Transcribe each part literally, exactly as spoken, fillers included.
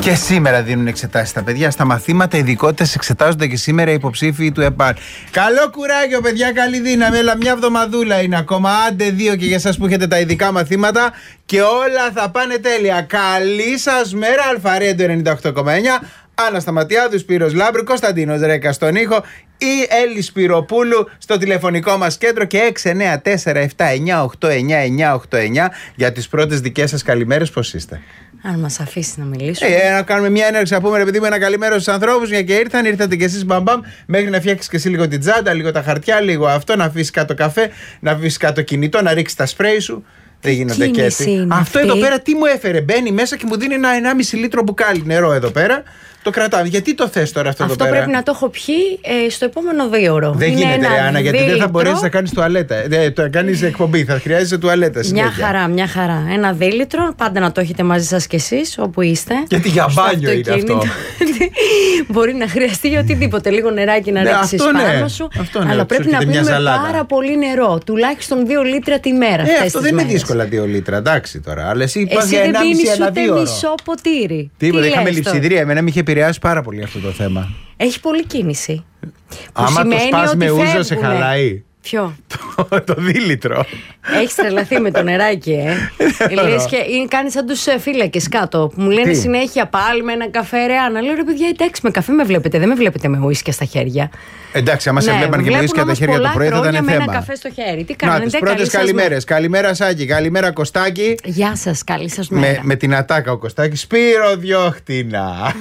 Και σήμερα δίνουν εξετάσεις τα παιδιά. Στα μαθήματα ειδικότητες εξετάζονται και σήμερα οι υποψήφοι του ΕΠΑΝ. Καλό κουράγιο, παιδιά, καλή δύναμη. Έλα, μια εβδομαδούλα είναι ακόμα. Άντε δύο και για εσάς που έχετε τα ειδικά μαθήματα. Και όλα θα πάνε τέλεια. Καλή σας μέρα, Αλφαρέντο ενενήντα οκτώ κόμμα εννιά. Άννα Σταματιάδου, Σπύρος Λάμπρου, Κωνσταντίνος Ρέκα στον ήχο, η Έλλη Σπυροπούλου στο τηλεφωνικό μας κέντρο και έξι εννιά τέσσερα επτά εννιά οκτώ εννιά εννιά οκτώ εννιά για τις πρώτες δικές σας καλημέρες. Πώς είστε? Αν μας αφήσει να μιλήσουμε. Ε, να κάνουμε μια έναρξη, να πούμε ρε παιδί μου ένα καλημέρα στους ανθρώπους, μια και ήρθαν, ήρθατε κι εσείς μπαμπαμ, μέχρι να φτιάξεις και εσύ λίγο την τσάντα, λίγο τα χαρτιά, λίγο αυτό, να αφήσεις κάτω καφέ, να αφήσεις κάτω κινητό, να ρίξεις τα σπρέι σου. Δεν γίνονται και έτσι. Αυτό αυτή. Εδώ πέρα τι μου έφερε? Μπαίνει μέσα και μου δίνει ένα ενάμιση λίτρο μπουκάλι νερό εδώ πέρα. Το κρατάμε. Γιατί το θες τώρα αυτό, αυτό εδώ πέρα? Αυτό πρέπει να το έχω πιει ε, στο επόμενο δύο ώρο. Δεν είναι γίνεται, ρε Άννα, γιατί δεν θα μπορέσεις να κάνεις τουαλέτα. Ε, το κάνεις εκπομπή, θα χρειάζεσαι τουαλέτα συνέχεια. Μια χαρά, μια χαρά. Ένα δίλητρο, πάντα να το έχετε μαζί σας κι εσείς, όπου είστε. Γιατί για μπάνιο είναι αυτό. Μπορεί να χρειαστεί για οτιδήποτε. Λίγο νεράκι να ναι, ρίξεις ναι, πάνω σου. Αυτό ναι, αλλά πρέπει να πίνουμε πάρα πολύ νερό. Τουλάχιστον δύο λίτρα τη μέρα. Ε, αυτό δεν είναι δύσκολα δύο λίτρα, εντάξει τώρα. Αλλά εσύ πας για δεν πίνεις ούτε ώρο. μισό ποτήρι. Τίποτα, είχαμε λειψιδρία. Εμένα με είχε επηρεάσει πάρα πολύ αυτό το θέμα. Έχει πολλή κίνηση. Άμα το σπάς με ούζο σε χαλάει. Ποιο? το, το δίλητρο. Έχεις τρελαθεί με το νεράκι, ε. Λες και κάνει σαν τους φύλακες κάτω που μου λένε Τι? συνέχεια πάλι με ένα καφέ, ρε Άννα. Λέω ρε παιδιά, εντάξει, με καφέ με βλέπετε, δεν με βλέπετε με ουίσκια στα χέρια. Εντάξει, άμα ναι, σε βλέπαν και με ουίσκια τα χέρια το πρωί θα ήταν θέμα. Με ένα καφέ στο χέρι. Τι κάνετε? Να, τις πρώτες καλημέρες. Καλημέρα Σάκη, καλημέρα Κωστάκη. Γεια σας, καλή σας μέρα. Με, με την ατάκα ο Κωστάκης. Σπύρο διόχτηνα.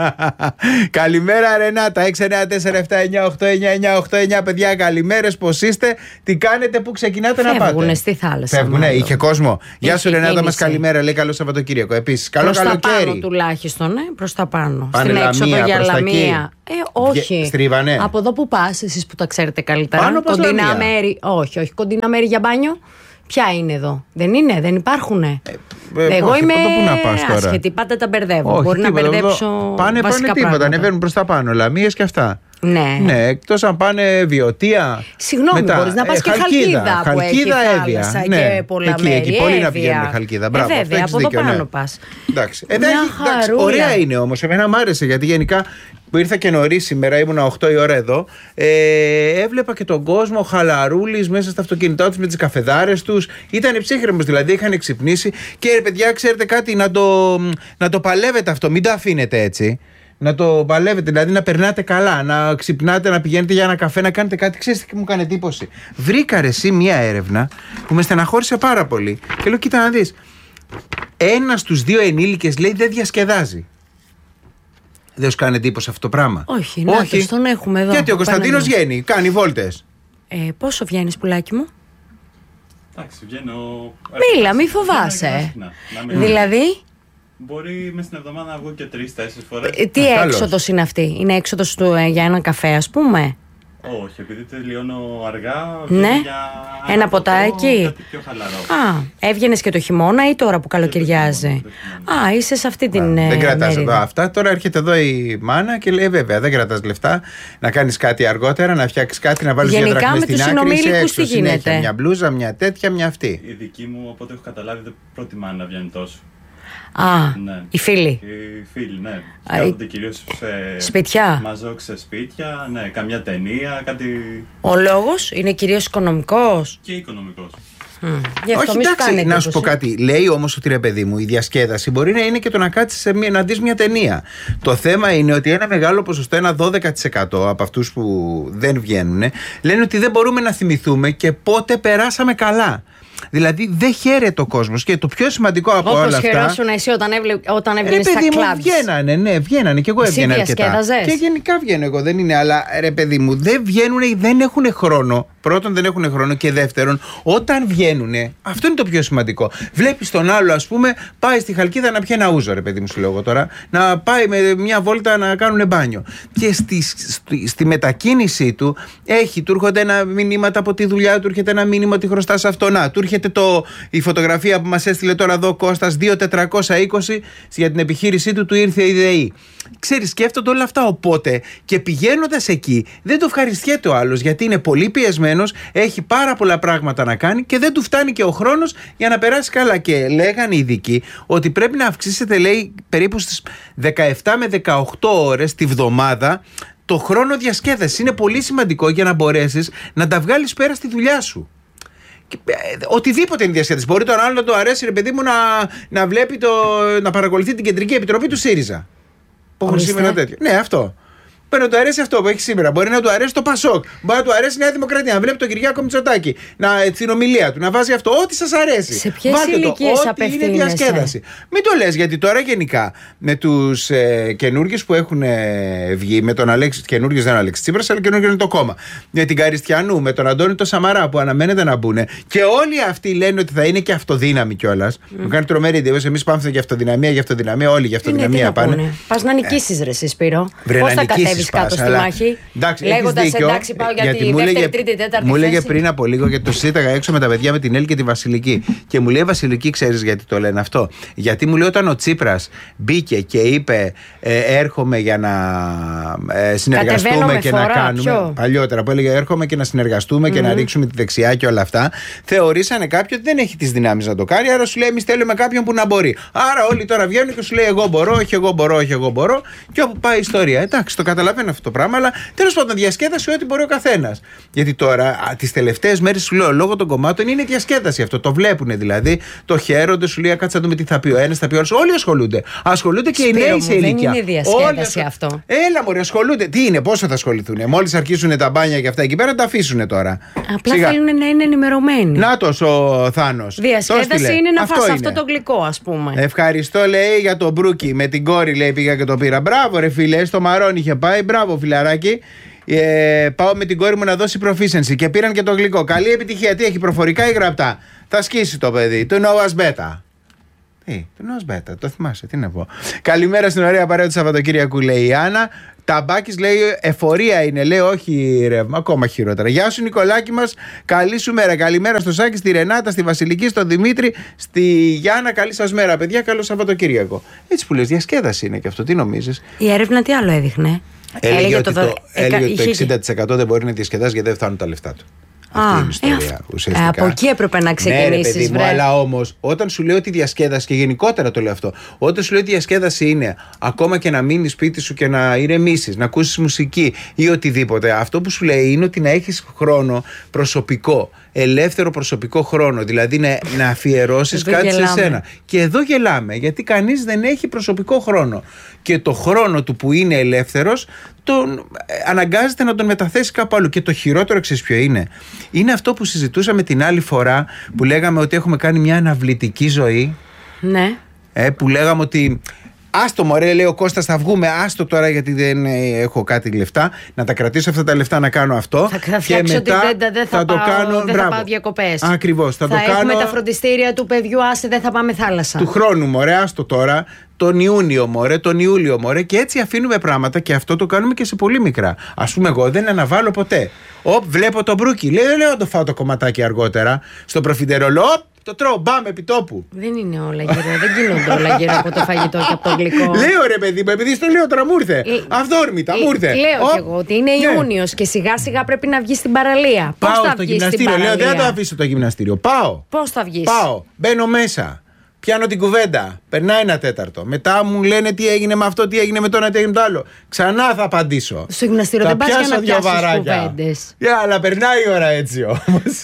Καλημέρα Ρενάτα, έξι εννιά τέσσερα επτά εννιά οκτώ εννιά εννιά οκτώ εννιά. Παιδιά, καλημέρες, πώς είστε, τι κάνετε, πού ξεκινάτε? Φεύγουνε να πάτε? Φεύγουνε στη θάλασσα. Φεύγουνε, είχε κόσμο. Γεια σου Ρενάτα, μας καλημέρα, λέει καλό Σαββατοκύριακο. Επίσης, καλό προς καλοκαίρι. Προς τα πάνω τουλάχιστον, ε, προς τα πάνω. Πάνε στην έξοδο Λαμία, για προς τα Λαμία. Ε, όχι. Στρίβανε. Από εδώ που πας, εσείς που τα ξέρετε καλύτερα. Πάνω προς κοντινά Λαμία. μέρη. Όχι, όχι, κοντινά μέρη για μπάνιο. Ποια είναι εδώ? Δεν είναι, δεν υπάρχουνε. Ε, ε, Εγώ όχι, είμαι πού να πας τώρα? άσχετη, πάντα τα μπερδεύω. Όχι, Μπορεί τίποτα, να μπερδέψω. Πάνε, πάνε τίποτα, πράγματα. ανεβαίνουν προς τα πάνω. Λαμίες και αυτά. Ναι. Ναι, εκτός αν πάνε Βιωτία. Συγγνώμη, μετά, μπορείς να πας ε, και Χαλκίδα, Χαλκίδα, που Χαλκίδα, έχει Εύβοια. θάλασσα Ναι, και πολλά εκεί, μέρη. εκεί πολύ Εύβοια. να πηγαίνουμε Χαλκίδα. Μπράβο, ε, αυτό βέβαια, έχεις από εδώ δίκιο, πάνω ναι. πας. Εντάξει. Μια Εντάξει, χαρούλα. ωραία είναι όμως. Εμένα μ' άρεσε γιατί γενικά που ήρθα και νωρίς σήμερα, ήμουνα οκτώ η ώρα εδώ. Ε, έβλεπα και τον κόσμο χαλαρούλης μέσα στα αυτοκίνητά τους με τις καφεδάρες τους. Ήταν ψύχρεμος δηλαδή, είχαν ξυπνήσει. Και ρε παιδιά, ξέρετε κάτι, να το, να το παλεύετε αυτό, μην το αφήνετε έτσι. Να το παλεύετε, δηλαδή να περνάτε καλά, να ξυπνάτε, να πηγαίνετε για ένα καφέ, να κάνετε κάτι. Ξέρετε τι μου κάνει εντύπωση? Βρήκα ρε εσύ μία έρευνα που με στεναχώρησε πάρα πολύ. Και λέω, κοίτα να δεις. Ένας στους δύο ενήλικες λέει δεν διασκεδάζει. Δεν σου κάνει εντύπωση αυτό το πράγμα? Όχι, να Όχι. τον έχουμε εδώ. Γιατί ο Κωνσταντίνος βγαίνει, κάνει βόλτες. Ε, πόσο βγαίνεις, πουλάκι μου? Εντάξει, βγαίνω. Μίλα, μη φοβάσαι. Δηλαδή. Μπορεί μέσα στην εβδομάδα να βγω και τρεις-τέσσερις φορές. Ε, τι Α, έξοδος είναι αυτή? Είναι έξοδος του ε, για ένα καφέ, ας πούμε? Όχι, επειδή τελειώνω αργά. Ναι. Για ένα ποτάκι. Κάτι πιο χαλαρό. Α, έβγαινες και το χειμώνα ή τώρα που καλοκαιριάζει? Α, είσαι σε αυτή την. Δεν ε, κρατάς μερίδα. εδώ αυτά. Τώρα έρχεται εδώ η μάνα και λέει: βέβαια, δεν κρατάς λεφτά να κάνεις κάτι αργότερα, να φτιάξεις κάτι, να βάλεις Γενικά, μια δραχμή με στην τους άκρη. συνομήλικους Έξω, τι γίνεται? συνέχεια, μια μπλούζα, μια τέτοια, μια αυτή. Η δική μου, οπότε έχω καταλάβει, δεν προτιμάνε να βγαίνει τόσο. Α, Ναι. οι φίλοι. Οι φίλοι, ναι. Α, Κάθονται κυρίως σε σπιτιά. μαζόξ σε σπίτια, ναι, καμιά ταινία, κάτι. Ο λόγος είναι κυρίως οικονομικός. Και οικονομικός. Mm. Γι' αυτό Όχι, μη σου εντάξει, κάνει να σου πω εντύπωση. κάτι. Λέει όμως ότι ρε παιδί μου, η διασκέδαση μπορεί να είναι και το να κάτσεις σε μια, να δεις μια ταινία. Το θέμα είναι ότι ένα μεγάλο ποσοστό, ένα δώδεκα τοις εκατό από αυτούς που δεν βγαίνουν, λένε ότι δεν μπορούμε να θυμηθούμε και πότε περάσαμε καλά. Δηλαδή δεν χαίρεται ο κόσμος. Και το πιο σημαντικό από Όπως όλα αυτά. Όπως χαιρόσουν εσύ όταν, έβλε, όταν Ρε έβγαινες στα παιδί μου, κλαμπς. βγαίνανε, ναι, βγαίνανε και εγώ Εσύ έβγαινα αρκετά. διασκέδαζες? Και γενικά βγαίνω εγώ, δεν είναι, αλλά ρε παιδί μου, δεν βγαίνουν, δεν έχουν χρόνο. Πρώτον, δεν έχουν χρόνο και δεύτερον, όταν βγαίνουν, αυτό είναι το πιο σημαντικό. Βλέπεις τον άλλο, ας πούμε, πάει στη Χαλκίδα να πιει ένα ούζο, ρε παιδί μου, σου λέω εγώ τώρα, να πάει με μια βόλτα να κάνουν μπάνιο. Και στη, στη, στη μετακίνησή του έχει, του έρχονται ένα μηνύματα από τη δουλειά, του έρχεται ένα μήνυμα ότι χρωστά σε αυτό, να, του έρχεται το, η φωτογραφία που μας έστειλε τώρα εδώ ο Κώστας, δύο τετρακόσια είκοσι για την επιχείρησή του, του ήρθε η ΔΕΗ. Ξέρεις, σκέφτονται όλα αυτά. Οπότε και πηγαίνοντας εκεί, δεν το ευχαριστιέται ο άλλος, γιατί είναι πολύ πιεσμένος, έχει πάρα πολλά πράγματα να κάνει και δεν του φτάνει και ο χρόνος για να περάσει καλά. Και λέγανε οι ειδικοί ότι πρέπει να αυξήσετε, λέει, περίπου στις δεκαεπτά με δεκαοκτώ ώρες τη βδομάδα το χρόνο διασκέδασης. Είναι πολύ σημαντικό για να μπορέσεις να τα βγάλεις πέρα στη δουλειά σου. Οτιδήποτε είναι διασκέδαση. Μπορεί τον άλλο να του αρέσει, ρε παιδί μου, να, να βλέπει το, να παρακολουθεί την κεντρική επιτροπή του ΣΥΡΙΖΑ. Που έχουν σήμερα τέτοιο. Ναι, αυτό. Μπορεί να του αρέσει αυτό που έχει σήμερα. Μπορεί να του αρέσει το Πασόκ. Μπορεί να του αρέσει η Νέα Δημοκρατία. Να βλέπει τον Κυριάκο Μητσοτάκη. Να, την ομιλία του. Να βάζει αυτό. Ό,τι σας αρέσει. Σε ποιες ηλικίες απευθύνεσαι? Είναι διασκέδαση. Μην το λες, γιατί τώρα γενικά με τους ε, καινούργιους που έχουν ε, βγει, με τον Αλέξη, καινούργιος δεν είναι ο Αλέξης Τσίπρας, αλλά καινούργιο είναι το κόμμα. Με την Καριστιανού, με τον Αντώνη το Σαμαρά που αναμένεται να μπουν. Και όλοι αυτοί λένε ότι θα είναι και αυτοδύναμοι κιόλας. Mm. Μου κάνει τρομερή εντύπωση. Εμείς πάμε για αυτοδυναμία, για αυτοδυναμία. Όλοι για αυτοδυναμία πάνε. Πας να νικήσεις, ρε Σπύρο. Πώς θα κατέβεις κάτω στη μάχη, λέγοντας εντάξει, πάω για τη δεύτερη, τρίτη, τέταρτη. Μου έλεγε πριν από λίγο, γιατί το συζήταγα έξω με τα παιδιά, με την Έλλη και τη Βασιλική. Και μου λέει, Βασιλική, ξέρεις γιατί το λένε αυτό? Γιατί μου λέει, όταν ο Τσίπρας μπήκε και είπε ε, έρχομαι για να ε, συνεργαστούμε και να κάνουμε. Ποιο? Παλιότερα που έλεγε έρχομαι και να συνεργαστούμε mm-hmm. και να ρίξουμε τη δεξιά και όλα αυτά, θεωρήσανε κάποιοι ότι δεν έχει τις δυνάμεις να το κάνει. Άρα σου λέει, εμείς θέλουμε κάποιον που να μπορεί. Άρα όλοι τώρα βγαίνουν και σου λέει, εγώ μπορώ, όχι εγώ μπορώ, όχι εγώ μπορώ. Και όπου πάει η ιστορία. Εντάξει, το καταλαβαίνω αυτό το πράγμα, αλλά τέλος πάντων διασκέδαση ό,τι μπορεί ο καθένας. Γιατί τώρα τις τελευταίες μέρες σου λέω, λόγω των κομμάτων είναι διασκέδαση αυτό. Το βλέπουν δηλαδή, το χαίρονται, σου λέει κάτσε να δούμε τι θα πει ο ένας, θα πει ο άλλος. Όλοι ασχολούνται. Ασχολούνται και Σπύρο οι νέοι σε ηλικία. Δεν είναι διασκέδαση αυτό. Έλα μωρέ, ασχολούνται. Τι είναι, πόσο θα ασχοληθούν? Μόλις αρχίσουν τα μπάνια και αυτά εκεί πέρα, τα αφήσουν τώρα. Απλά Σιγά. θέλουν να είναι ενημερωμένοι. Νάτος ο Θάνος. Διασκέδαση είναι να φας αυτό το γλυκό, ας πούμε. Ευχαριστώ, λέει, για τον Μπρούκι. Με την κόρη, λέει, πήγα και το πήρα. Μπράβο, ρε φίλε, στο Μαρόν είχε πάει. Μπράβο, φιλαράκι. Ε, πάω με την κόρη μου να δώσει proficiency και πήραν και το γλυκό. Καλή επιτυχία. Τι έχει, προφορικά ή γραπτά? Θα σκίσει το παιδί. Το Noah's Beta. Τι, το Noah's Beta, το θυμάσαι, τι να πω. Καλημέρα στην ωραία παρέα του Σαββατοκύριακου, λέει η Άννα. Ταμπάκης, λέει, εφορία είναι, λέει, όχι ρεύμα, ακόμα χειρότερα. Γεια σου, Νικολάκη μας, καλή σου μέρα. Καλημέρα στο Σάκη, στη Ρενάτα, στη Βασιλική, στον Δημήτρη, στη Γιάννα. Καλή σας μέρα, παιδιά. Καλό Σαββατοκύριακο. Έτσι που λες, διασκέδαση είναι και αυτό, τι νομίζεις? Η έρευνα τι άλλο έδειχνε? Έλεγε, έλεγε ότι το, το, έλεγε είχε... το εξήντα τοις εκατό δεν μπορεί να διασκεδάσει γιατί δεν φτάνουν τα λεφτά του. Αυτή είναι η ιστορία, ουσιαστικά. Ε, από εκεί έπρεπε να ξεκινήσεις. Ναι, ρε παιδί μου, αλλά όμως όταν σου λέω ότι διασκέδαση, και γενικότερα το λέω αυτό, όταν σου λέω ότι διασκέδαση είναι ακόμα και να μείνεις σπίτι σου και να ηρεμήσεις, να ακούσεις μουσική ή οτιδήποτε, αυτό που σου λέει είναι ότι να έχεις χρόνο προσωπικό, ελεύθερο προσωπικό χρόνο, δηλαδή να, να αφιερώσεις κάτι γελάμε. σε σένα. Και εδώ γελάμε, γιατί κανείς δεν έχει προσωπικό χρόνο. Και το χρόνο του που είναι ελεύθερος, τον αναγκάζεται να τον μεταθέσει κάπου αλλού. Και το χειρότερο, ξέρεις ποιο είναι? Είναι αυτό που συζητούσαμε την άλλη φορά, που λέγαμε ότι έχουμε κάνει μια αναβλητική ζωή. Ναι. Ε, που λέγαμε ότι άστο μωρέ, λέει ο Κώστας, θα βγούμε, άστο τώρα γιατί δεν έχω κάτι λεφτά, να τα κρατήσω αυτά τα λεφτά να κάνω αυτό. Θα, θα φτιάξω και μετά την τέντα, δεν θα, θα, πάω, το κάνω, δεν θα πάω διακοπές. Ακριβώς, θα, θα το έχουμε κάνω. Τα φροντιστήρια του παιδιού, άσε, δεν θα πάμε θάλασσα. Του χρόνου μωρέ, άστο τώρα. Τον Ιούνιο μωρέ, τον Ιούλιο μωρέ. Και έτσι αφήνουμε πράγματα, και αυτό το κάνουμε και σε πολύ μικρά. Ας πούμε, εγώ δεν αναβάλω ποτέ. Οπ, βλέπω το μπρούκι. Λέω, λέω, το φάω το κομματάκι αργότερα. Στο προφιτερόλο, οπ, το τρώω, μπαμ, επί τόπου. Δεν είναι όλα γύρω, δεν γίνονται όλα γύρω από το φαγητό και από το γλυκό. Λέω ρε παιδί μου, επειδή στο λέω τώρα μου ήρθε. Αυθόρμητα, μου ήρθε. Λέω κι εγώ ότι είναι Ιούνιος και σιγά σιγά πρέπει να βγει στην παραλία. Πώς θα βγει στην παραλία? Λέω, δεν θα το αφήσω το γυμναστήριο. Πάω. Πώς θα βγει? Πάω, μπαίνω μέσα. Πιάνω την κουβέντα. Περνάει ένα τέταρτο. Μετά μου λένε τι έγινε με αυτό, τι έγινε με το ένα, τι έγινε με το άλλο. Ξανά θα απαντήσω. Στο γυμναστήριο δεν πας για να πιάσεις κουβέντες. Yeah, αλλά περνάει η ώρα έτσι όμως.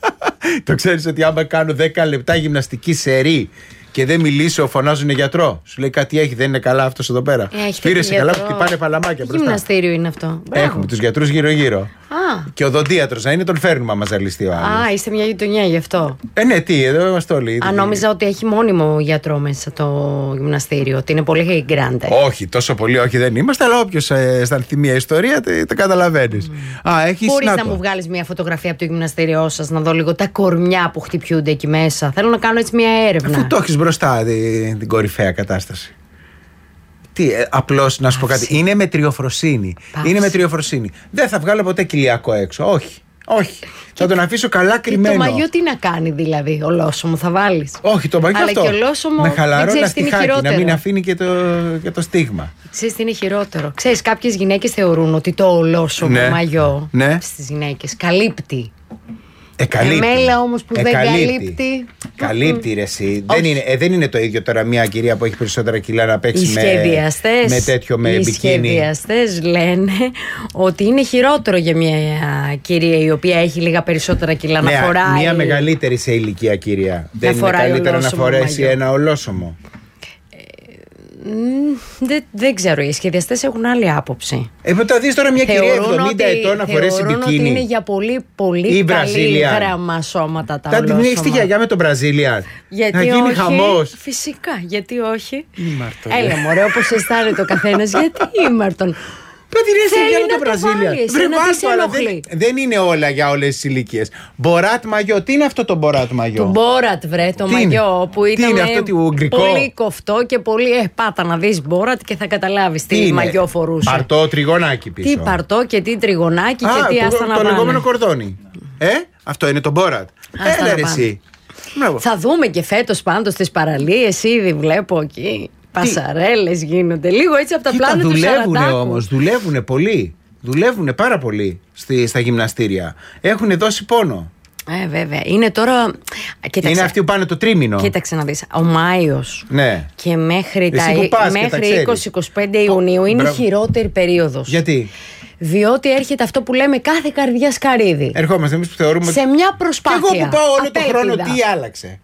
Το ξέρεις ότι άμα κάνω δέκα λεπτά γυμναστική σερί και δεν μιλήσω, φωνάζουν γιατρό. Σου λέει κάτι έχει, δεν είναι καλά αυτός εδώ πέρα. Σπήρεσαι καλά που χτυπάνε παλαμάκια μπροστά. Γυμναστήριο είναι αυτό. Μπράβο. Έχουμε τους γιατρούς γύρω-γύρω. Α. Και οδοντίατρος να είναι, τον φέρνουμε άμα ζαλιστεί ο άλλος. Α, είστε μια γειτονιά γι' αυτό. Ε, ναι, τι, εδώ είμαστε όλοι. Α, νόμιζα ότι έχει μόνιμο γιατρό μέσα το γυμναστήριο, ότι είναι πολύ γκράντε. Όχι, τόσο πολύ, όχι δεν είμαστε, αλλά όποιος ε, αισθανθεί μια ιστορία, το, το καταλαβαίνεις. Mm. Α, έχεις Μπορείς να, να μου βγάλεις μια φωτογραφία από το γυμναστήριό σας, να δω λίγο τα κορμιά που χτυπιούνται εκεί μέσα. Θέλω να κάνω έτσι μια έρευνα. Αφού το έχεις μπροστά την, την κορυφαία κατάσταση. Τι, ε, απλώς να σου πω κάτι. Είναι μετριοφροσύνη. Είναι μετριοφροσύνη. Δεν θα βγάλω ποτέ κοιλιακό έξω. Όχι. Όχι. Θα τον αφήσω καλά κρυμμένο. Και το μαγιό τι να κάνει δηλαδή, ολόσωμο θα βάλεις? Όχι, το μαγιό αλλά αυτό. Και ολόσωμο, με χαλαρό λαστιχάκι, να μην αφήνει και το, και το στίγμα. Ξέρεις τι είναι χειρότερο? Ξέρεις, κάποιες γυναίκες θεωρούν ότι το ολόσωμο ναι. μαγιό ναι. στις γυναίκες καλύπτει. Εκαλύπτει. Εμέλα όμως που Εκαλύπτει. δεν καλύπτει. Καλύπτει ρε εσύ. Δεν είναι, ε, δεν είναι το ίδιο τώρα μια κυρία που έχει περισσότερα κιλά να παίξει με, με τέτοιο με μπικίνι. Οι σχεδιαστές λένε ότι είναι χειρότερο για μια κυρία η οποία έχει λίγα περισσότερα κιλά ναι, να φοράει. Μια μεγαλύτερη σε ηλικία κυρία. Δεν είναι καλύτερα να φορέσει μαγιό. Ένα ολόσωμο? Δεν, δεν ξέρω, οι σχεδιαστές έχουν άλλη άποψη. Ε, θα δεις τώρα μια κυρία εβδομήντα ετών να φορέσει μπικίνι. Ότι είναι για πολύ, πολύ καλή γράμμα σώματα τα ολόσωμα. Την έχεις τη γιαγιά με τον Βραζίλιαν. Γιατί να γίνει όχι, χαμός. Φυσικά, γιατί όχι. Ήμαρτον. Έλα μωρέ, όπως αισθάνεται ο καθένας. Γιατί ήμαρτον? Θέλει να το Βραζίλια. Δεν, δεν είναι όλα για όλες τις ηλικίες. Μποράτ μαγιό. Τι είναι αυτό το μποράτ μαγιό? Το μποράτ, βρε, το τι μαγιό είναι? Που ήταν είναι αυτό, το ουγγρικό? Πολύ κοφτό και πολύ. Ε, πάτα να δεις μποράτ και θα καταλάβεις τι, τι μαγιό φορούσε. Παρτό τριγωνάκι πίσω. Τι παρτό και τι τριγωνάκι. Α, και τι το, άστα να το πάνε. λεγόμενο κορδόνι. Ε, αυτό είναι το μποράτ. Έλα ρε εσύ. Θα δούμε και φέτος πάντως τις παραλίες, ήδη βλέπω εκεί. Πασαρέλες γίνονται. Λίγο έτσι από τα πλάνα του Σαρατάκου. Δουλεύουνε όμως, δουλεύουνε πολύ. Δουλεύουνε πάρα πολύ στη, στα γυμναστήρια. Έχουνε δώσει πόνο. Ε, βέβαια. Είναι τώρα. Κοίταξε. Είναι αυτοί που πάνε το τρίμηνο. Κοίταξε να δεις. Ο Μάιος. Ναι. Και μέχρι, τα... μέχρι είκοσι είκοσι πέντε Ιουνίου είναι Μπράβο. η χειρότερη περίοδος. Γιατί? Διότι έρχεται αυτό που λέμε κάθε καρδιά σκαρίδι. Ερχόμαστε εμείς που θεωρούμε. Σε μια προσπάθεια. Και εγώ που πάω όλο τον χρόνο, τι άλλαξε?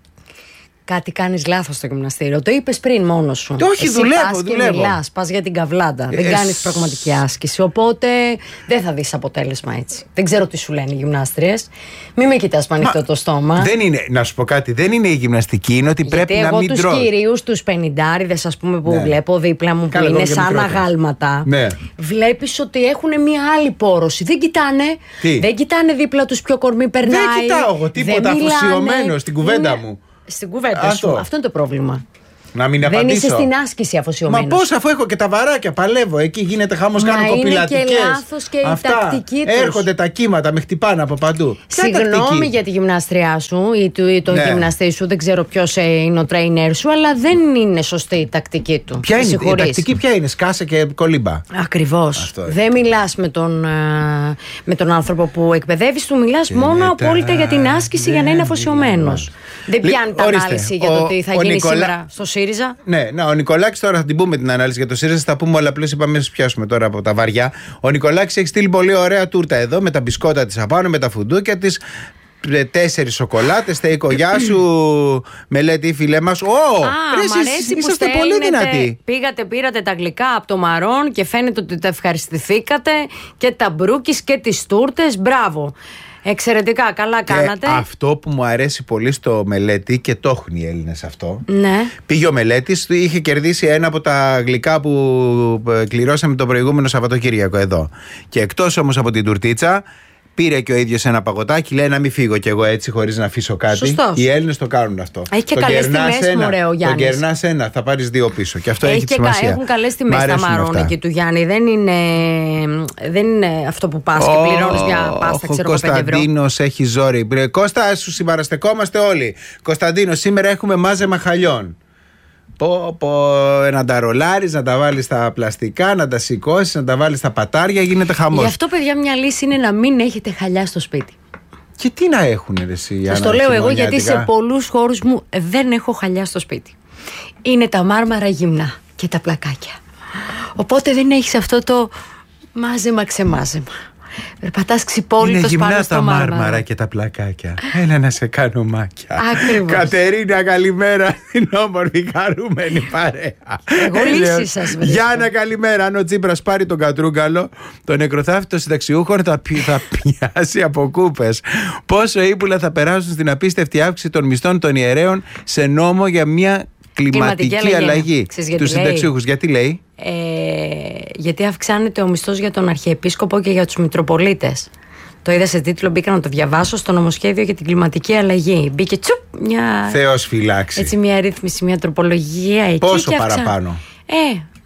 Κάτι κάνεις λάθος στο γυμναστήριο. Το είπες πριν μόνος σου. Το όχι, Εσύ δουλεύω, πας δουλεύω. Και μιλάς, πας για την καβλάντα. Ε, δεν κάνεις πραγματική άσκηση. Οπότε δεν θα δεις αποτέλεσμα έτσι. Δεν ξέρω τι σου λένε οι γυμνάστριες. Μην με κοιτάς με ανοιχτό το στόμα. Δεν είναι, να σου πω κάτι, δεν είναι η γυμναστική, είναι ότι γιατί πρέπει να μην τρως. Εγώ τους κυρίους, τους πενηντάριδες, ας πούμε, που ναι. βλέπω δίπλα μου, Καλά, που είναι σαν αγάλματα, ναι. βλέπεις ότι έχουν μια άλλη πόρωση. Δεν κοιτάνε. Τι? Δεν κοιτάνε δίπλα τους ποιο κορμί περνάει. Δεν κοιτάω εγώ τίποτα αφοσιωμένο στην κουβέντα μου. Στην κουβέντα Αυτό. σου. Αυτό είναι το πρόβλημα. Να μην δεν απαντήσω. είσαι στην άσκηση αφοσιωμένος. Μα πώς, αφού έχω και τα βαράκια, παλεύω. Εκεί γίνεται χάμος, κάνω κοπηλατικές. Είναι και λάθος και Αυτά. η τακτική τους. Έρχονται τα κύματα, με χτυπάνε από παντού. Συγγνώμη για τη γυμνάστριά σου ή τον ναι. γυμναστή σου, δεν ξέρω ποιος είναι ο τρέινερ σου, αλλά δεν είναι σωστή η τακτική του. Ποια είναι η τακτική, ποια είναι? Σκάσε και κολύμπα. Ακριβώς. Δεν μιλάς με τον, με τον άνθρωπο που εκπαιδεύεις, του μιλάς μόνο απόλυτα για την άσκηση για να είναι αφοσιωμένος. Δεν πιάνει τα ανάλυση για το τι θα γίνει σήμερα στο ΣΥΡΙΖΑ. Ναι, να, ο Νικολάκης τώρα θα την πούμε την ανάλυση για το ΣΥΡΙΖΑ. Θα πούμε όλα πλέον. Είπαμε να πιάσουμε τώρα από τα βαριά. Ο Νικολάκης έχει στείλει πολύ ωραία τούρτα εδώ με τα μπισκότα της απάνω, με τα φουντούκια της. Τέσσερις σοκολάτες, τα οικογιά σου, μελέτη, φίλε μας. Ω, εσείς είσαστε πολύ δυνατοί. Πήγατε, πήρατε τα γλυκά από το Μαρόν και φαίνεται ότι τα ευχαριστηθήκατε και τα μπρούκις και τις τούρτες. Μπράβο. Εξαιρετικά, καλά και κάνατε. Αυτό που μου αρέσει πολύ στο Μελέτη, και το έχουν οι Έλληνες αυτό. Ναι. Πήγε ο Μελέτης, είχε κερδίσει ένα από τα γλυκά που κληρώσαμε το προηγούμενο Σαββατοκύριακο εδώ. Και εκτός όμως από την τουρτίτσα, πήρε και ο ίδιος ένα παγωτάκι, λέει να μην φύγω κι εγώ έτσι χωρίς να αφήσω κάτι. Σωστός. Οι Έλληνες το κάνουν αυτό. Έχει και καλές τιμές, μωρέ, ο Γιάννης. Το κερνάς ένα, θα πάρεις δύο πίσω. Και αυτό έχει, έχει και σημασία. Έχουν καλές τιμές τα μαρόνα και του Γιάννη. Δεν είναι, δεν είναι αυτό που πας oh, και πληρώνεις μια πάστα, ξέρω εγώ, πέντε ευρώ. Ο Κωνσταντίνος έχει ζόρι. Κώστα, σου συμπαραστεκόμαστε όλοι. Κωνσταντίνο, σήμερα έχουμε μάζεμα χαλιών. Πω, πω, να τα ρολάρεις, να τα βάλεις στα πλαστικά, να τα σηκώσεις, να τα βάλεις στα πατάρια, γίνεται χαμός. Γι' αυτό, παιδιά, μια λύση είναι να μην έχετε χαλιά στο σπίτι. Και τι να έχουνε ρε εσύ? Σας το λέω εγώ γιατί σε πολλούς χώρους μου δεν έχω χαλιά στο σπίτι. Είναι τα μάρμαρα γυμνά και τα πλακάκια. Οπότε δεν έχεις αυτό το μάζεμα ξεμάζεμα. Περπατάς ξυπόλυτος πάνω στο μάρμαρα. Είναι γυμνά τα μάρμαρα και τα πλακάκια. Έλα να σε κάνω μάκια. Ακριβώς. Κατερίνα, καλημέρα. Την όμορφη χαρούμενη παρέα. Εγώ λύση σας βρίσκω. Γιάννα, καλημέρα. Αν ο Τσίπρας πάρει τον Κατρούγκαλο, τον νεκροθάφητο συνταξιούχων θα, θα πιάσει από κούπες. Πόσο ύπουλα θα περάσουν στην απίστευτη αύξηση των μισθών των ιερέων σε νόμο για μια κλιματική, κλιματική αλλαγή στους συνταξιούχους. Γιατί λέει? Ε, γιατί αυξάνεται ο μισθός για τον Αρχιεπίσκοπο και για τους Μητροπολίτες. Το είδα σε τίτλο, μπήκα να το διαβάσω, στο νομοσχέδιο για την κλιματική αλλαγή. Μπήκε τσουπ, μια. Θεός φυλάξει. Έτσι, μια ρύθμιση, μια τροπολογία εκεί. Πόσο παραπάνω? Ε,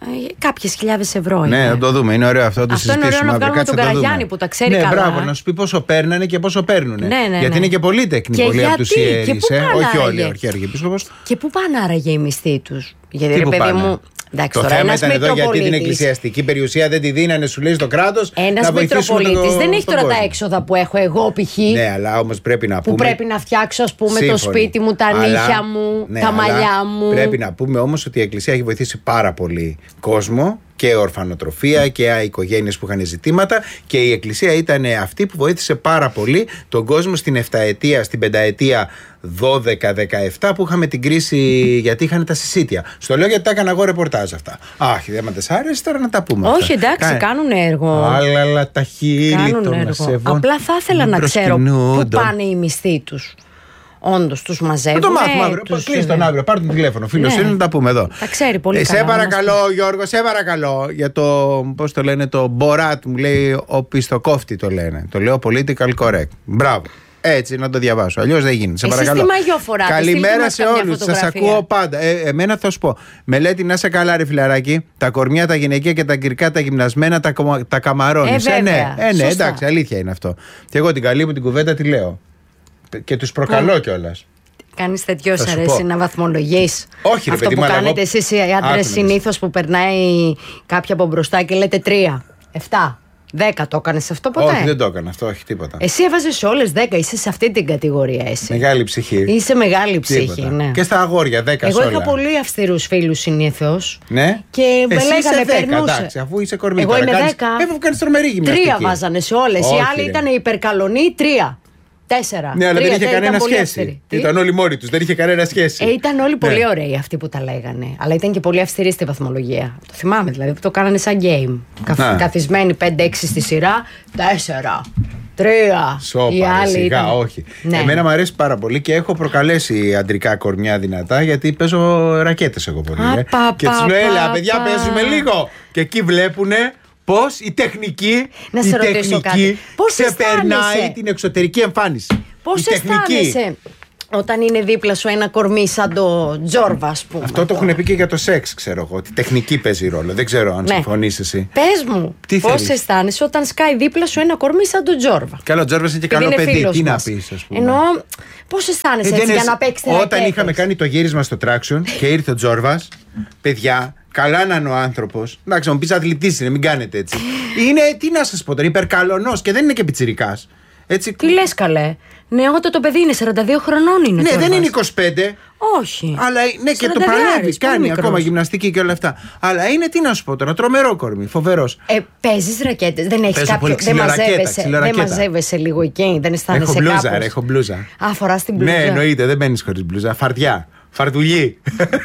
Κάποιες χιλιάδες ευρώ. Ναι, είναι. να το δούμε. Είναι ωραίο αυτό. Το αυτό είναι ωραίο να βγάλουμε τον Καραγιάννη που τα ξέρει ναι, καλά. Ναι, μπράβο, να σου πει πόσο παίρνανε και πόσο παίρνουν. Ναι, ναι, γιατί ναι. είναι και πολύτεκνοι και πολλοί από του ιερείς. Όχι όλοι οι αρχιεπίσκοπος. Και πού πάνε άραγε οι μισθοί τους? Γιατί Τι ρε παιδί πάνε? μου. Εντάξει, το τώρα, θέμα ήταν εδώ γιατί την Μητροπολίτης. εκκλησιαστική περιουσία δεν τη δίνανε, σου λέει στο κράτος. Ένας Μητροπολίτης δεν έχει τώρα κόσμο. τα έξοδα που έχω εγώ π.χ. Ναι, αλλά όμως πρέπει να που πούμε. πρέπει να φτιάξω, ας πούμε, Σύμφωνοι. το σπίτι μου, τα Αλλά, νύχια μου, ναι, τα αλλά μαλλιά μου. Πρέπει να πούμε όμως ότι η Εκκλησία έχει βοηθήσει πάρα πολύ κόσμο και ορφανοτροφία και οικογένειες που είχαν ζητήματα, και η Εκκλησία ήταν αυτή που βοήθησε πάρα πολύ τον κόσμο στην εφταετία, στην πενταετία δώδεκα δεκαεπτά που είχαμε την κρίση, γιατί είχαν τα συσίτια. Στο λέω γιατί τα έκανα εγώ ρεπορτάζ αυτά. Αχ, δεν μας άρεσε, τώρα να τα πούμε. Όχι, αυτά. εντάξει, Κάνε. κάνουν έργο. Αλλά τα χείλη Κάνουν των έργο. ασεβών. Απλά θα ήθελα να ξέρω πού προσκυνούντων. πάνε οι μισθοί τους. Όντως τους μαζεύουν. Θα το μάθουμε αύριο. Κλείς τον αύριο, πάρ' τον τηλέφωνο. Φίλος Ναι. είναι, να τα πούμε εδώ. Τα ξέρει πολύ Ε, καλά. σε να μας παρακαλώ, Γιώργο, σε παρακαλώ. Για το, πώς το λένε, το Μποράτ, μου λέει ο πιστοκόφτη το λένε. Το λέω political correct. Μπράβο. Έτσι να το διαβάσω. Αλλιώς δεν γίνεται. Σε Εσείς παρακαλώ. τι μαγιό φοράτε? Καλημέρα Στείλτε μας σε καμιά όλους. Σας φωτογραφία. ακούω πάντα. Ε, εμένα θα σου πω. Μελέτη, να σε καλά, ρε φιλαράκι. Τα κορμιά, τα γυναικεία και τα κυρικά, τα γυμνασμένα, τα, κομα... τα καμαρώνεις. Ε, ε, ναι, βέβαια. ε, ναι, Σωστά. εντάξει, αλήθεια είναι αυτό. Και εγώ την καλή μου την κουβέντα τη λέω. Και τους προκαλώ κιόλας. Κάνεις τέτοιο, Θα σ' σου αρέσει πω. να βαθμολογείς? Όχι, ρε αυτό παιδί που μου, αλλά κάνετε εγώ- εσείς οι Άκου άντρες να συνήθως, που περνάει κάποια από μπροστά και λέτε τρία, εφτά, δέκα. Το έκανες αυτό ποτέ? Όχι, δεν το έκανα αυτό, όχι τίποτα. Εσύ έβαζες όλες δέκα, είσαι σε αυτή την κατηγορία εσύ. Μεγάλη ψυχή. Είσαι μεγάλη ψυχή, Τίποτα. ναι. Και στα αγόρια, δέκα Εγώ σε είχα όλα. πολύ αυστηρούς φίλους συνήθως. Ναι. Και με Εσύ λέγανε, είσαι δέκα, περνούσε. εντάξει, αφού είσαι κορμί. Εγώ τώρα είμαι κάνεις- δέκα. Ε, αφού κάνεις τρομερή γυμναστική. Τρία βάζανε σε όλες. Οι Όχι, άλλοι ρε. ήταν υπερκαλονοί, τρία. Τέσσερα. Ναι, αλλά Τρία, δεν είχε ήταν κανένα πολύ σχέση. αυστηροί. Τι? Ήταν όλοι μόνοι τους, δεν είχε κανένα σχέση. Ε, ήταν όλοι Ναι. πολύ ωραίοι αυτοί που τα λέγανε. Αλλά ήταν και πολύ αυστηροί στη βαθμολογία. Το θυμάμαι δηλαδή που το κάνανε σαν game. Καθ, Να. καθισμένοι πέντε έξι στη σειρά. Τέσσερα. Τρία. Οι Σόπα, ρε, άλλοι σιγά, ήταν... όχι. Ναι. Εμένα μου αρέσει πάρα πολύ και έχω προκαλέσει αντρικά κορμιά δυνατά, γιατί παίζω ρακέτες εγώ πολύ. Α, ε. πα, Και τους πα, λέω, πα, έλα, παιδιά, πα. παίζουμε λίγο. Και εκεί βλέπουνε πώς η τεχνική, Να η σε ρωτήσω τεχνική κάτι. Πώς ξεπερνάει αισθάνεσαι? την εξωτερική εμφάνιση. Πώς η τεχνική. αισθάνεσαι όταν είναι δίπλα σου ένα κορμί σαν το Τζόρβα, ας πούμε? Αυτό το έχουν πει και για το σεξ, ξέρω εγώ. Ότι τεχνική παίζει ρόλο. Δεν ξέρω αν Ναι. συμφωνείς εσύ. Πες μου, Τι πώς θέλεις? αισθάνεσαι όταν σκάει δίπλα σου ένα κορμί σαν τον Τζόρβα? Καλό, ο Τζόρβας είναι και Επειδή καλό είναι παιδί. φίλος Τι να μας. πεις, ας πούμε. Εννοώ, πώς αισθάνεσαι Ε, έτσι δεν για είναι- να παίξετε Όταν ρακέτες? είχαμε κάνει το γύρισμα στο Traction και ήρθε ο Τζόρβας, παιδιά, καλά να είναι ο άνθρωπος. Εντάξει, να μου πεις αθλητής είναι, μην κάνετε έτσι. Είναι, τι να σας πω τώρα, υπερκαλονός και δεν είναι και πιτσιρικάς. Έτσι. Τι λες καλέ? Νεότερο το παιδί είναι, σαράντα δύο χρονών είναι. Ναι, Τζόρβας. δεν είναι είκοσι πέντε. Όχι. Αλλά ναι, και το σαρανταδιάρης, παλεύει. πολύ Κάνει μικρός. ακόμα γυμναστική και όλα αυτά. Αλλά είναι, τι να σου πω τώρα, τρομερό κορμί, φοβερός. Ε, παίζεις ρακέτες, δεν έχεις Παίζω κάποιο. πολύ Δεν ξυλορακέτα, μαζεύεσαι, δεν ξυλορακέτα. μαζεύεσαι λίγο εκεί, δεν αισθάνεσαι Έχω μπλούζα, κάπως? ρε, έχω μπλούζα. Α, φοράς την μπλούζα. Ναι, εννοείται, δεν μπαίνεις χωρίς μπλούζα. Φαρτιά. Φαρτουλί.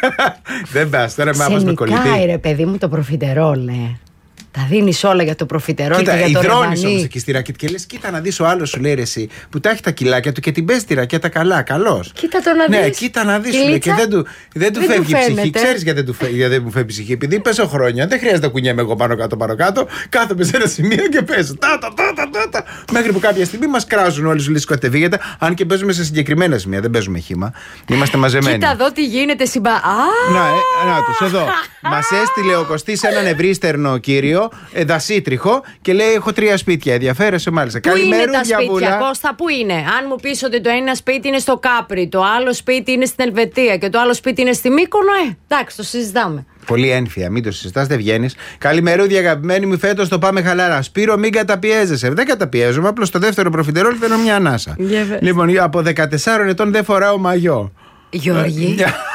Δεν πας, τώρα με άπας με Ξενικάει, κολλητή. ρε παιδί μου, το προφιτερόλ, ε. Τα δίνεις όλα για το προφιτερόλ Κοίτα, και για το υδρώνεις όμως ρεβανί. εκεί στη ρακέτα και λες, κοίτα να δεις ο άλλος, σου λέει ρε εσύ, που τα έχει τα κιλάκια του και την παίζει τη ρακέτα καλά, καλός. Κοίτα το να Ναι, δεις. κοίτα να δεις, σου λέει, Κλίτσα. και δεν του, δεν του Δεν του φεύγει η ψυχή. φαίνεται. Ξέρεις γιατί δεν, του φεύγει, γιατί δεν μου φεύγει η ψυχή. Επειδή παίζω χρόνια, δεν χρειάζεται να κουνιέμαι εγώ πάνω κάτω, πάνω κάτω. Κάθομαι σε ένα σημείο και παίζω. Τα, τα, τα, τα, τα, τα. Μέχρι που κάποια στιγμή μας κράζουν όλοι, σου λέει σκοτεβίγεται. Αν και παίζουμε σε συγκεκριμένα σημεία, δεν παίζουμε χύμα. Είμαστε μαζεμένοι. Κοίτα εδώ τι γίνεται συμπα. Α! Να, ε, να τους, εδώ. Μας έστειλε ο Κωστής έναν ευρύστερνο κύριο, ε, δασίτριχο, και λέει: έχω τρία σπίτια. Ενδιαφέρεσαι μάλιστα. Πού είναι Καλημέρα, τα σπίτια, διαβούλα. Κώστα, πού είναι? Αν μου πεις ότι το ένα σπίτι είναι στο Κάπρι, το άλλο σπίτι είναι στην Ελβετία και το άλλο σπίτι είναι στη Μύκονο, ε, εντάξει, το συζητάμε. Πολύ ένφια, μην το συζητάς, δεν βγαίνεις. Καλημερούδια, αγαπημένοι μου, φέτος το πάμε χαλαρά. Σπύρο, μην καταπιέζεσαι. Δεν καταπιέζομαι, απλώς το δεύτερο προφιτερόλ θέλω μια ανάσα. Για πες. Λοιπόν, από δεκατεσσάρων ετών δεν φοράω μαγιό. Γιώργη,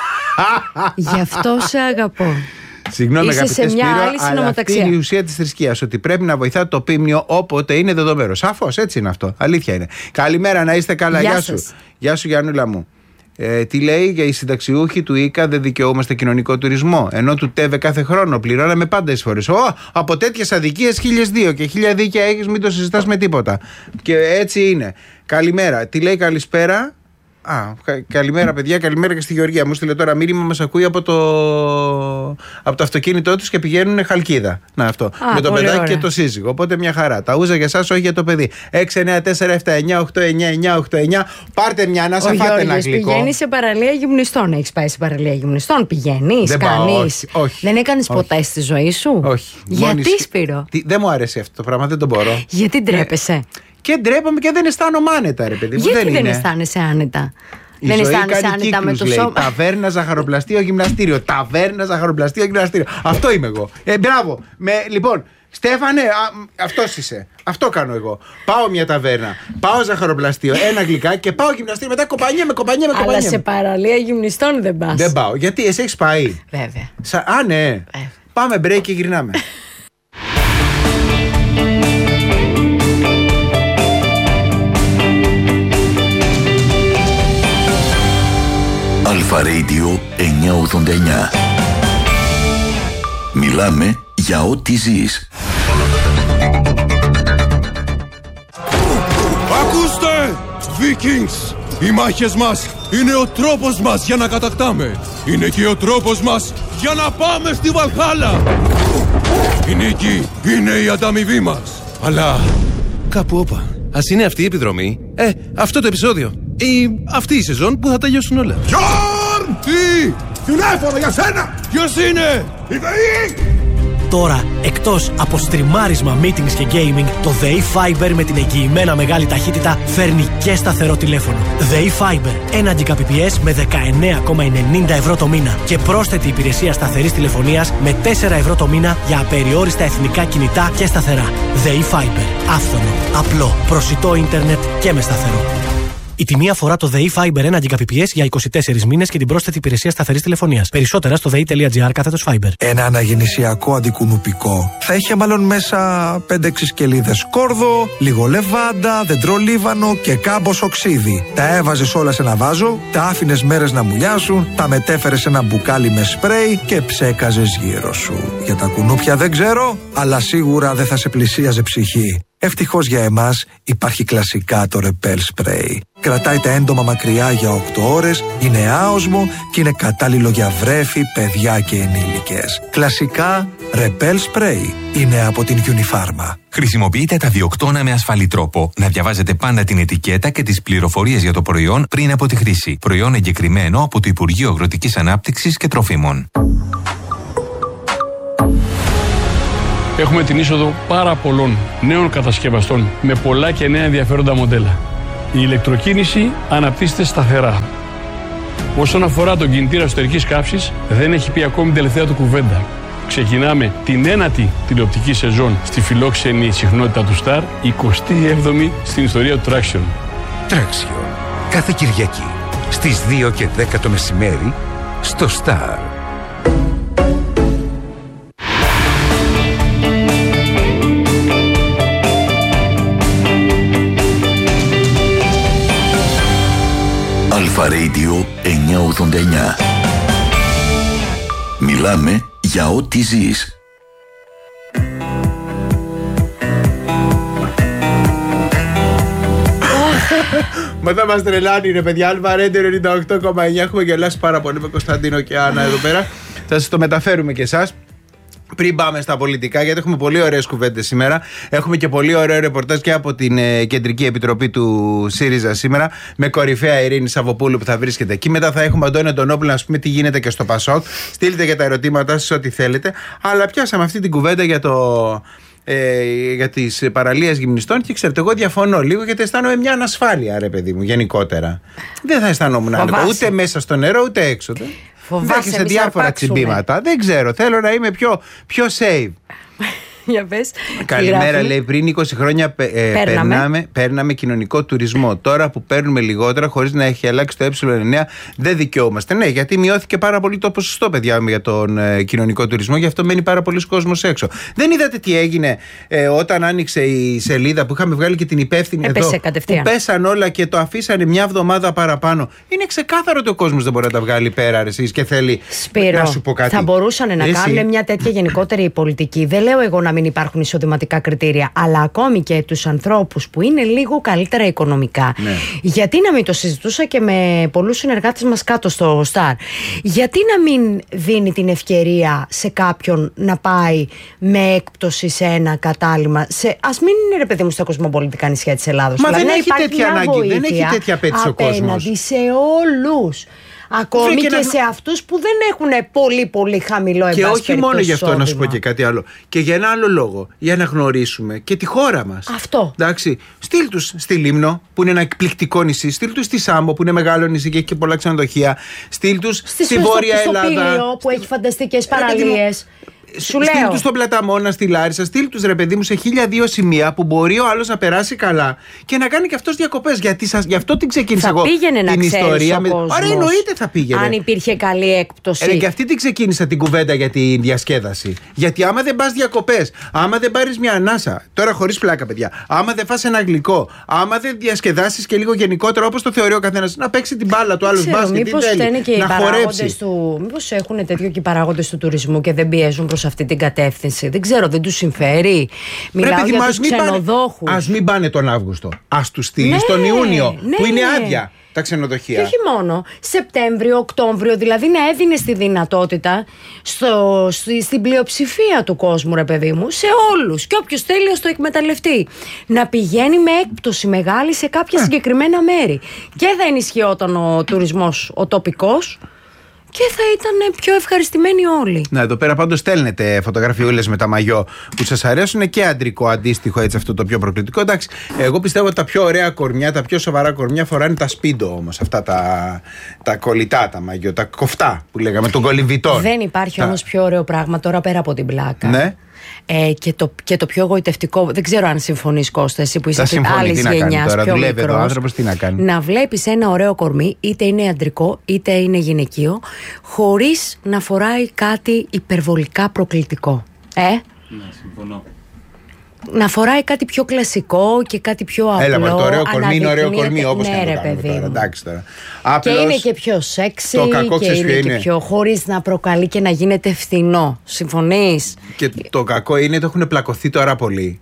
γι' αυτό σε αγαπώ. Συγγνώμη, Είσαι αγαπητέ σε μια Σπύρο, άλλη αλλά αυτή συνομοταξία. είναι η ουσία της θρησκείας. Ότι πρέπει να βοηθά το πίμνιο όποτε είναι δεδομένο. Σαφώς, έτσι είναι αυτό. Αλήθεια είναι. Καλημέρα, να είστε καλά. Γεια Γεια σας. σου. Γεια σου, Γιάννουλα μου. Ε, τι λέει, για οι συνταξιούχοι του ΙΚΑ δεν δικαιούμαστε κοινωνικό τουρισμό. Ενώ του ΤΕΒΕ κάθε χρόνο πληρώναμε πάντα εισφορές. Ω, από τέτοιες αδικίες χίλιες δύο και χίλια δίκαια έχεις, μην το συζητάς με τίποτα. Και έτσι είναι. Καλημέρα. Τι λέει, καλησπέρα. Α, καλημέρα παιδιά, καλημέρα και στη Γεωργία. Μου στείλε τώρα μήνυμα, μας ακούει από το, από το αυτοκίνητό τους και πηγαίνουν Χαλκίδα. Να αυτό. Α, με το παιδάκι ωραία. και το σύζυγο. Οπότε μια χαρά. Τα ούζα για εσάς, όχι για το παιδί. έξι εννιά τέσσερα επτά εννιά οκτώ εννιά εννιά οκτώ εννιά. Πάρτε μια ανάσα, Ο φάτε ένα Γιώργης γλυκό. πηγαίνει σε παραλία γυμνιστών. Έχεις πάει σε παραλία γυμνιστών? Πηγαίνεις, Δεν πάω, κάνεις? όχι, όχι. Δεν έκανες Όχι. ποτέ στη ζωή σου? Όχι. Γιατί, Μόλις- Σπύρο? Τι, δεν μου αρέσει αυτό το πράγμα, δεν το μπορώ. Γιατί ντρέπεσαι? Και ντρέπομαι και δεν αισθάνομαι άνετα, ρε παιδί μου. Γιατί δεν δεν είναι. αισθάνεσαι άνετα? Η δεν ζωή αισθάνεσαι κάνει άνετα με κύκλους, το λέει. σώμα? Ταβέρνα, ζαχαροπλαστείο, γυμναστήριο. Ταβέρνα, ζαχαροπλαστείο, γυμναστήριο. Αυτό είμαι εγώ. Ε, μπράβο. Με, λοιπόν, Στέφανε, αυτός είσαι. Αυτό κάνω εγώ. Πάω μια ταβέρνα, πάω ζαχαροπλαστείο, ένα γλυκάκι και πάω γυμναστήριο. Μετά κοπανιέ με κοπανιέ με Αλλά κοπανιέ. σε παραλία γυμνιστών δεν πας. Δεν πάω. Γιατί εσύ έχεις πάει. Βέβαια. Σα... Α, ναι. Πάμε break και γυρνάμε. Αλφα Radio εννιακόσια ογδόντα εννιά. Μιλάμε για ό,τι ζεις. Ακούστε! Vikings! Οι μάχες μας είναι ο τρόπος μας για να κατακτάμε. Είναι και ο τρόπος μας για να πάμε στη Βαλχάλα. Η νίκη είναι η ανταμοιβή μας. Αλλά κάπου όπα. Ας είναι αυτή η επιδρομή. Ε, αυτό το επεισόδιο. Ή αυτή η σεζόν που θα τελειώσουν όλα. Γιόρν! Τι! Τηλέφωνο για σένα! Ποιος είναι? Η ΔΕΗ! Τώρα, εκτός από στριμάρισμα, meetings και gaming, το ΔΕΗ Fiber με την εγγυημένα μεγάλη ταχύτητα φέρνει και σταθερό τηλέφωνο. ΔΕΗ Fiber, ένα Gbps με δεκαεννέα κόμμα ενενήντα ευρώ το μήνα και πρόσθετη υπηρεσία σταθερής τηλεφωνίας με τέσσερα ευρώ το μήνα για απεριόριστα εθνικά κινητά και σταθερά. ΔΕΗ Fiber, άφθονο, απλό, προσιτό ίντερνετ και με σταθερό. Η τιμή αφορά το ΔΕΗ Fiber ένα Gbps για είκοσι τέσσερις μήνες και την πρόσθετη υπηρεσία σταθερής τηλεφωνίας. Περισσότερα στο δei.gr κάθετος Fiber. Ένα αναγεννησιακό αντικουνουπικό θα είχε μάλλον μέσα πέντε έξι σκελίδες κόρδο, λίγο λεβάντα, δεντρολίβανο και κάμποσο ξύδι. Τα έβαζες όλα σε ένα βάζο, τα άφηνες μέρες να μουλιάσουν, τα μετέφερες σε ένα μπουκάλι με σπρέι και ψέκαζες γύρω σου. Για τα κουνούπια δεν ξέρω, αλλά σίγουρα δεν θα σε πλησίαζε ψυχή. Ευτυχώς για εμάς υπάρχει κλασικά το Repel Spray. Κρατάει τα έντομα μακριά για οκτώ ώρες, είναι άοσμο και είναι κατάλληλο για βρέφη, παιδιά και ενήλικες. Κλασικά Repel Spray είναι από την Unifarma. Χρησιμοποιείτε τα διοκτώνα με ασφαλή τρόπο. Να διαβάζετε πάντα την ετικέτα και τις πληροφορίες για το προϊόν πριν από τη χρήση. Προϊόν εγκεκριμένο από το Υπουργείο Αγροτικής Ανάπτυξης και Τροφίμων. Έχουμε την είσοδο πάρα πολλών νέων κατασκευαστών με πολλά και νέα ενδιαφέροντα μοντέλα. Η ηλεκτροκίνηση αναπτύσσεται σταθερά. Όσον αφορά τον κινητήρα εσωτερικής καύσης, δεν έχει πει ακόμη την τελευταία του κουβέντα. Ξεκινάμε την ένατη τηλεοπτική σεζόν στη φιλόξενη συχνότητα του Star, εικοστή έβδομη στην ιστορία του Traction. Traction. Κάθε Κυριακή στις δύο και δέκα το μεσημέρι στο Star. Αλφα Radio εννιακόσια ογδόντα εννιά. Μιλάμε για ό,τι ζεις. Μα θα μας τρελάνει ρε παιδιά. Αλφα Radio ενενήντα οκτώ κόμμα εννιά. Έχουμε γελάσει πάρα πολύ με Κωνσταντίνο και Άννα εδώ πέρα. Θα σας το μεταφέρουμε και εσάς. Πριν πάμε στα πολιτικά, γιατί έχουμε πολύ ωραίες κουβέντες σήμερα. Έχουμε και πολύ ωραίο ρεπορτάζ και από την ε, Κεντρική Επιτροπή του ΣΥΡΙΖΑ σήμερα, με κορυφαία Ειρήνη Σαββοπούλου που θα βρίσκεται εκεί. Μετά θα έχουμε Αντώνη Αντωνόπουλο να σου πούμε τι γίνεται και στο ΠΑΣΟΚ. Στείλτε για τα ερωτήματά σας ό,τι θέλετε. Αλλά πιάσαμε αυτή την κουβέντα για το. Ε, για τις παραλίες γυμνιστών και ξέρετε, εγώ διαφωνώ λίγο γιατί αισθάνομαι μια ανασφάλεια, ρε παιδί μου, γενικότερα. Δεν θα αισθανόμουν άνετα ούτε μέσα στο νερό ούτε έξω. Φοβάσαι σε διάφορα τσιμπήματα. Δεν ξέρω, θέλω να είμαι πιο, πιο safe. Για πες. Καλημέρα, λέει. Πριν είκοσι χρόνια ε, παίρναμε. Παίρναμε κοινωνικό τουρισμό. Τώρα που παίρνουμε λιγότερα, χωρίς να έχει αλλάξει το ε εννέα, δεν δικαιούμαστε. Ναι, γιατί μειώθηκε πάρα πολύ το ποσοστό, παιδιά, για τον ε, κοινωνικό τουρισμό, γι' αυτό μένει πάρα πολλοί κόσμος έξω. Δεν είδατε τι έγινε ε, όταν άνοιξε η σελίδα που είχαμε βγάλει και την υπεύθυνη Έπεσε εδώ. Κατευθείαν. Που πέσαν όλα και το αφήσανε μια εβδομάδα παραπάνω. Είναι ξεκάθαρο ότι ο κόσμος δεν μπορεί να τα βγάλει πέρα, εσείς, και θέλει. Σπύρο, να σου πω κάτι. θα μπορούσαν να Εσύ. κάνουν μια τέτοια γενικότερη πολιτική. Δεν λέω εγώ να μην υπάρχουν εισοδηματικά κριτήρια, αλλά ακόμη και τους ανθρώπους που είναι λίγο καλύτερα οικονομικά. Ναι. Γιατί να μην το συζητούσα και με πολλούς συνεργάτες μας κάτω στο Σταρ. Γιατί να μην δίνει την ευκαιρία σε κάποιον να πάει με έκπτωση σε ένα κατάλημα. Σε, ας μην είναι, ρε παιδί μου, στα κοσμοπολιτικά νησιά της Ελλάδος. Μα δηλαδή, δεν έχει τέτοια ανάγκη, δεν έχει τέτοια απέτηση ο κόσμος. Απέναντι σε όλους. Ακόμη και, και να... σε αυτούς που δεν έχουν πολύ πολύ χαμηλό εμπάσχετο. Και όχι μόνο γι' αυτό, να σου πω και κάτι άλλο. Και για ένα άλλο λόγο. Για να γνωρίσουμε και τη χώρα μας. Αυτό. Εντάξει. Στείλ τους στη Λίμνο, που είναι ένα εκπληκτικό νησί. Στείλ τους στη Σάμπο, που είναι μεγάλο νησί και έχει και πολλά ξενοδοχεία. Στείλ τους στη, στη Βόρεια Ελλάδα. Στο Πήλιο, που έχει φανταστικές παραλίες. Στείλ τους στον Πλαταμόνα, στη Λάρισα, στείλ τους, ρε παιδί μου, σε χίλια δύο σημεία που μπορεί ο άλλος να περάσει καλά και να κάνει και αυτός διακοπές. Γιατί σας, γι' αυτό την ξεκίνησα εγώ την ιστορία. Με... Άρα εννοείται θα πήγαινε. Αν υπήρχε καλή έκπτωση. Ε, και αυτή την ξεκίνησα την κουβέντα για τη διασκέδαση. Γιατί άμα δεν πας διακοπές, άμα δεν πάρεις μια ανάσα, τώρα χωρίς πλάκα, παιδιά, άμα δεν φας ένα γλυκό, άμα δεν διασκεδάσεις και λίγο γενικότερα όπως το θεωρεί ο καθένας, να παίξει την μπάλα του άλλου μπάσκετ, μήπως φταίνε και οι παράγοντες του. Μήπως έχουν τέτοιο και οι παράγοντες του τουρισμού και δεν πιέζουν προς αυτή την κατεύθυνση. Δεν ξέρω, δεν τους συμφέρει. Μιλάω Πρέπει, για τους ξενοδόχους. Ας μην πάνε τον Αύγουστο. Ας τους στείλει ναι, τον Ιούνιο, ναι, που είναι άδεια τα ξενοδοχεία. Και όχι μόνο. Σεπτέμβριο, Οκτώβριο, δηλαδή να έδινε τη δυνατότητα στο, στη, στην πλειοψηφία του κόσμου, ρε παιδί μου, σε όλους. Και όποιος θέλει να το εκμεταλλευτεί. Να πηγαίνει με έκπτωση μεγάλη σε κάποια ε. συγκεκριμένα μέρη. Και θα ενισχυόταν ο τουρισμός, ο τοπικός. Και θα ήταν πιο ευχαριστημένοι όλοι. Να, εδώ πέρα πάντως στέλνετε φωτογραφιούλες με τα μαγιό που σας αρέσουν και αντρικό αντίστοιχο, έτσι, αυτό το πιο προκλητικό. Εντάξει, εγώ πιστεύω ότι τα πιο ωραία κορμιά, τα πιο σοβαρά κορμιά φοράνε τα σπίντο όμως. Αυτά τα, τα κολλητά, τα μαγιό, τα κοφτά που λέγαμε, τον κολυμβητών. Δεν υπάρχει τα... όμως πιο ωραίο πράγμα τώρα πέρα από την πλάκα. Ναι. Ε, και, το, και το πιο εγωιτευτικό, δεν ξέρω αν συμφωνείς, Κώστα, εσύ που είσαι άλλη γενιά, πιο μικρός, να βλέπεις ένα ωραίο κορμί, είτε είναι αντρικό είτε είναι γυναικείο, χωρίς να φοράει κάτι υπερβολικά προκλητικό. Ε? Ναι, συμφωνώ. Να φοράει κάτι πιο κλασικό και κάτι πιο απλό. Έλα, το ωραίο κορμί είναι ωραίο κορμί, όπως ναι, και να το κάνουμε τώρα. Εντάξει, τώρα. Απλώς, και είναι και πιο σεξι και είναι, είναι και πιο χωρίς να προκαλεί και να γίνεται φθηνό. Συμφωνείς? Και το κακό είναι ότι έχουν πλακωθεί τώρα πολύ.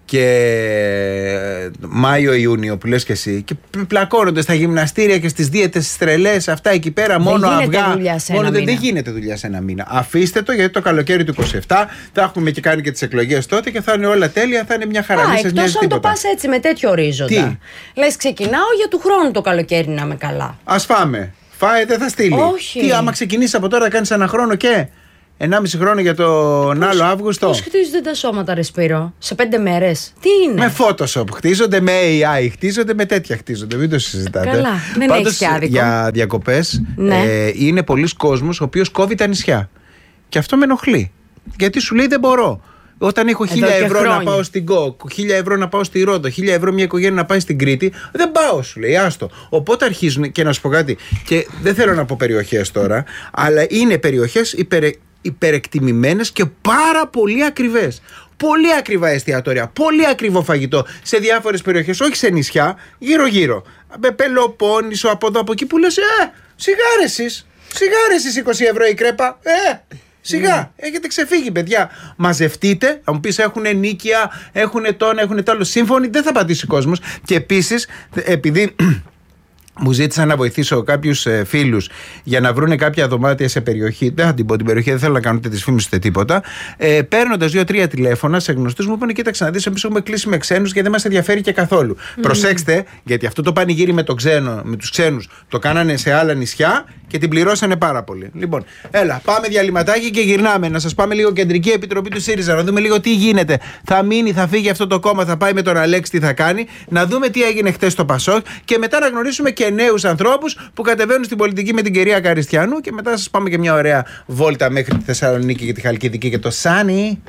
Και Μάιο-Ιούνιο που λες και εσύ, και πλακώνονται στα γυμναστήρια και στις δίαιτες, στις τρελές, αυτά εκεί πέρα, μόνο αυγά. Μόνο δεν, δεν γίνεται δουλειά σε ένα μήνα. Αφήστε το, γιατί το καλοκαίρι του είκοσι επτά θα έχουμε και κάνει και τις εκλογές τότε και θα είναι όλα τέλεια, θα είναι μια χαρά. Α, εκτός αν το πας έτσι με τέτοιο ορίζοντα. Τι? Λες, ξεκινάω για του χρόνου το καλοκαίρι να είμαι καλά. Ας φάμε. Φάε, δεν θα στείλει. Όχι. Τι, άμα ξεκινήσεις από τώρα, κάνεις ένα χρόνο και. Ενάμιση χρόνο για τον πώς, άλλο Αύγουστο. Πώς χτίζονται τα σώματα, ρε Σπύρο? Σε πέντε μέρες. Τι είναι? Με Photoshop χτίζονται, με έι άι χτίζονται, με τέτοια χτίζονται. Μην το συζητάτε. Καλά, δεν έχεις και άδικο. Για διακοπές ναι. ε, είναι πολλοί κόσμος ο οποίος κόβει τα νησιά. Και αυτό με ενοχλεί. Γιατί σου λέει δεν μπορώ. Όταν έχω χίλια ευρώ χρόνια. να πάω στην Κόκ, χίλια ευρώ να πάω στη Ρόδο, χίλια ευρώ μια οικογένεια να πάει στην Κρήτη, δεν πάω, σου λέει, άστο. Οπότε αρχίζουν, και να σου πω κάτι, και δεν θέλω να πω περιοχές τώρα, αλλά είναι περιοχές υπερ, υπερεκτιμημένες και πάρα πολύ ακριβές. Πολύ ακριβά εστιατόρια, πολύ ακριβό φαγητό σε διάφορες περιοχές, όχι σε νησιά, γύρω-γύρω. Με Πελοπόννησο, από εδώ, από εκεί που λες, ε, σιγάρε εσείς, σιγάρε εσείς είκοσι ευρώ η κρέπα, ε. Σιγά, mm. έχετε ξεφύγει, παιδιά. Μαζευτείτε, θα μου πεις έχουν νίκια, έχουν τόνα, έχουν τ' άλλο. Σύμφωνοι, δεν θα πατήσει ο κόσμος. Και επίσης, επειδή μου ζήτησαν να βοηθήσω κάποιους ε, φίλους για να βρουν κάποια δωμάτια σε περιοχή, δεν θα την πω την περιοχή, δεν θέλω να κάνω ούτε τις φήμες ούτε τίποτα. Ε, Παίρνοντας δύο-τρία τηλέφωνα σε γνωστούς μου, είπαν: κοίταξε να δεις, εμείς έχουμε κλείσει με ξένους και δεν μας ενδιαφέρει και καθόλου. Mm. Προσέξτε, γιατί αυτό το πανηγύρι με, το ξένο, με τους ξένους το κάνανε σε άλλα νησιά και την πληρώσανε πάρα πολύ. Λοιπόν, έλα, πάμε διαλυματάκι και γυρνάμε. Να σας πάμε λίγο κεντρική επιτροπή του ΣΥΡΙΖΑ, να δούμε λίγο τι γίνεται. Θα μείνει, θα φύγει αυτό το κόμμα, θα πάει με τον Αλέξη, τι θα κάνει, να δούμε τι έγινε χτες στο Πασόκ και μετά να γνωρίσουμε και νέους ανθρώπους που κατεβαίνουν στην πολιτική με την κυρία Καριστιανού και μετά θα σας πάμε και μια ωραία βόλτα μέχρι τη Θεσσαλονίκη και τη Χαλκιδική και το Σάνι.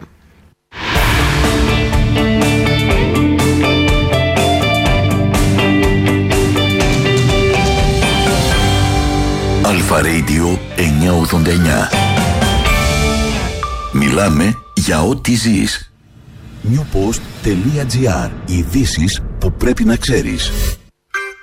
Αλφα Radio εννιακόσια ογδόντα εννιά. Μιλάμε για ό,τι ζεις. newpost.gr. Ειδήσεις που πρέπει να ξέρεις.